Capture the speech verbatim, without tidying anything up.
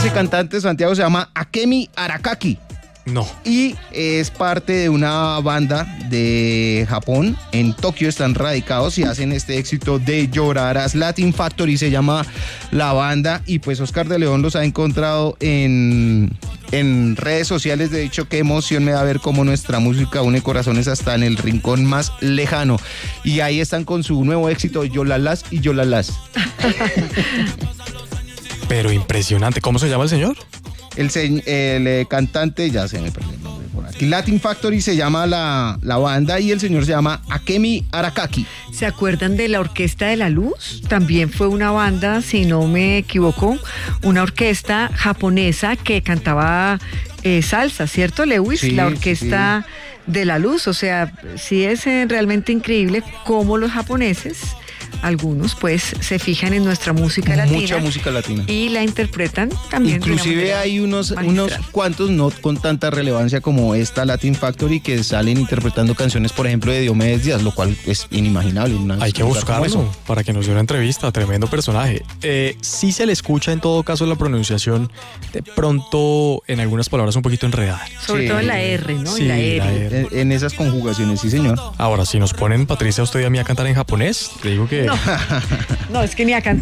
Ese cantante, Santiago, se llama Akemi Arakaki. No. Y es parte de una banda de Japón. En Tokio están radicados y hacen este éxito de Llorarás. Latin Factory se llama la banda. Y pues Oscar de León los ha encontrado en, en redes sociales. De hecho, qué emoción me da ver cómo nuestra música une corazones hasta en el rincón más lejano. Y ahí están con su nuevo éxito, Yolalas y Yolalas. Pero impresionante. ¿Cómo se llama el señor? El, el eh, cantante, ya se me perdió el nombre por aquí. Latin Factory se llama la, la banda y el señor se llama Akemi Arakaki. ¿Se acuerdan de la Orquesta de la Luz? También fue una banda, si no me equivoco, una orquesta japonesa que cantaba eh, salsa, ¿cierto, Lewis? Sí, la Orquesta sí. de la Luz. O sea, sí es eh, realmente increíble cómo los japoneses, algunos pues se fijan en nuestra música latina. Mucha música latina. Y la interpretan también. Inclusive hay unos, unos cuantos no con tanta relevancia como esta Latin Factory que salen interpretando canciones, por ejemplo, de Diomedes Díaz, lo cual es inimaginable. Una hay que buscarlo para que nos dé una entrevista. Tremendo personaje. Eh, sí se le escucha en todo caso la pronunciación de pronto en algunas palabras un poquito enredada. Sobre sí. todo en la R, ¿no? Sí, en la R. la R. En, en esas conjugaciones, sí, señor. Ahora, si nos ponen, Patricia, usted y a mí a cantar en japonés, le digo que... No, no, es que ni a cantar.